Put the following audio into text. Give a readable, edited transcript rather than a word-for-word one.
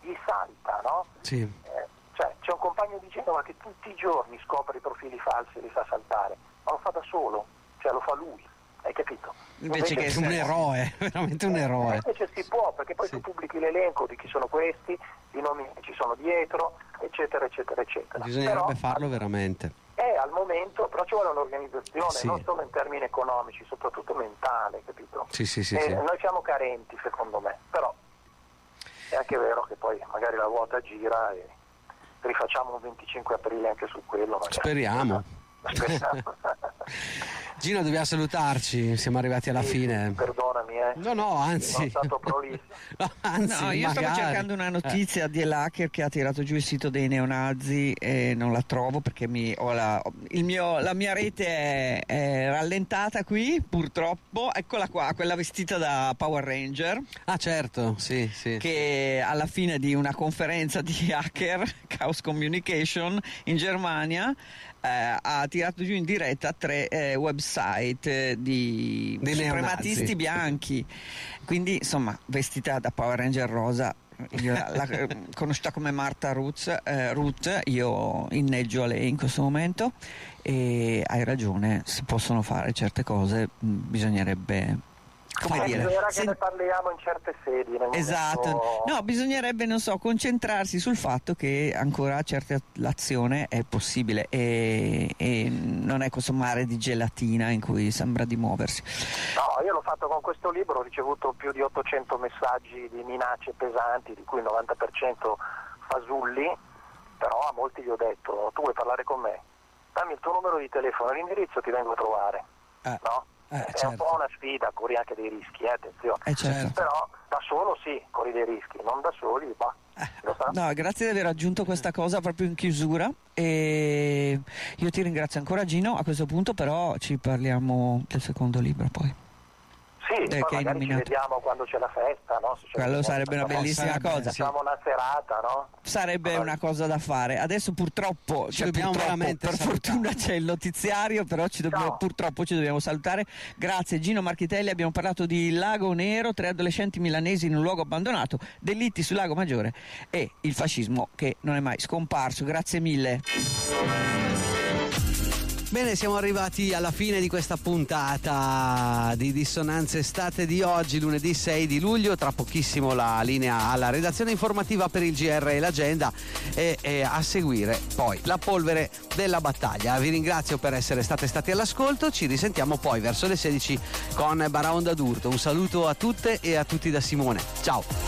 gli salta, no? Sì. Cioè c'è un compagno di Genova che tutti i giorni scopre i profili falsi e li fa saltare, ma lo fa da solo, cioè lo fa lui, hai capito? Invece che un eroe, veramente un eroe. Invece si può, perché poi Sì. tu pubblichi l'elenco di chi sono questi, i nomi che ci sono dietro, eccetera, eccetera, eccetera. Bisognerebbe farlo veramente. Al momento, però ci vuole un'organizzazione, Sì. non solo in termini economici, soprattutto mentale, capito? Sì. Noi siamo carenti, secondo me, però è anche vero che poi magari la ruota gira e rifacciamo un 25 aprile anche su quello. Magari. Speriamo. Gino, dobbiamo salutarci, siamo arrivati alla fine. Perdonami, No, anzi. Sono stato prolisso. No, anzi, No, io stavo cercando una notizia di hacker che ha tirato giù il sito dei neonazi e non la trovo perché la mia rete è rallentata qui, purtroppo. Eccola qua, quella vestita da Power Ranger. Ah, certo, sì. Che alla fine di una conferenza di hacker, Chaos Communication, in Germania, ha tirato giù in diretta 3 website di suprematisti bianchi, quindi insomma vestita da Power Ranger rosa, conosciuta come Martha Ruth, io inneggio a lei in questo momento, e hai ragione, si possono fare certe cose, bisognerebbe bisognerà che ne parliamo in certe sedi. Esatto, no, bisognerebbe, non so, concentrarsi sul fatto che ancora certa l'azione è possibile e non è questo mare di gelatina in cui sembra di muoversi. No, io l'ho fatto con questo libro, ho ricevuto più di 800 messaggi di minacce pesanti, di cui il 90% fasulli, però a molti gli ho detto: tu vuoi parlare con me? Dammi il tuo numero di telefono, l'indirizzo, ti vengo a trovare, no? È certo. un po' una sfida, corri anche dei rischi, attenzione. Certo. Però da solo sì, corri dei rischi, non da soli, lo sa. No, grazie di aver aggiunto questa cosa proprio in chiusura, e io ti ringrazio ancora, Gino. A questo punto però ci parliamo del secondo libro poi. Sì, poi che hai magari ci nominato. vediamo quando c'è la festa, no? Se c'è Quello sarebbe una bellissima sarebbe, cosa. Facciamo una serata, no? Sarebbe una cosa da fare. Adesso purtroppo, dobbiamo veramente per salutare. fortuna c'è il notiziario, però purtroppo ci dobbiamo salutare. Grazie Gino Marchitelli, abbiamo parlato di Lago Nero, 3 adolescenti milanesi in un luogo abbandonato, delitti sul Lago Maggiore e il fascismo che non è mai scomparso. Grazie mille. Bene, siamo arrivati alla fine di questa puntata di Dissonanze Estate di oggi, lunedì 6 di luglio. Tra pochissimo la linea alla redazione informativa per il GR e l'agenda, e a seguire poi la polvere della battaglia. Vi ringrazio per essere stati all'ascolto, ci risentiamo poi verso le 16 con Baraonda d'Urto. Un saluto a tutte e a tutti da Simone, ciao.